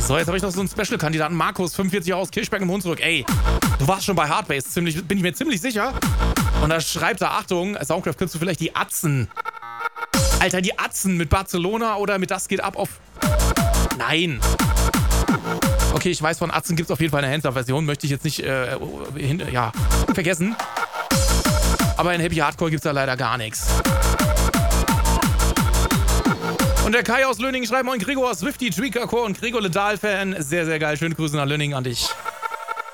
So, jetzt habe ich noch so einen Special-Kandidaten. Markus, 45 Jahre aus Kirchberg im Hunsrück. Ey, du warst schon bei Hardbase, bin ich mir ziemlich sicher. Und da schreibt er, Achtung, Soundcraft, könntest du vielleicht die Atzen. Alter, die Atzen mit Barcelona oder mit Das geht ab auf... Nein. Okay, ich weiß, von Atzen gibt es auf jeden Fall eine Hands-Up-Version. Möchte ich jetzt nicht vergessen. Aber in Happy Hardcore gibt es da leider gar nichts. Und der Kai aus Löningen schreibt, moin Gregor, Swifty, Tweaker Core und Gregor Ledal-Fan. Sehr, sehr geil. Schöne Grüße nach Löningen an dich.